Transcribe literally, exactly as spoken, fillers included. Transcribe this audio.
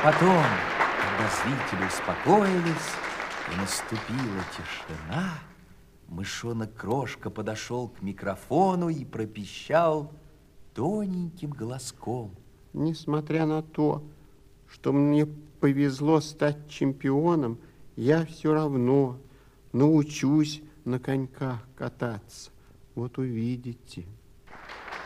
Потом, когда зрители успокоились и наступила тишина, мышонок Крошка подошел к микрофону и пропищал тоненьким голоском. Несмотря на то, что мне повезло стать чемпионом, я все равно научусь на коньках кататься. Вот увидите.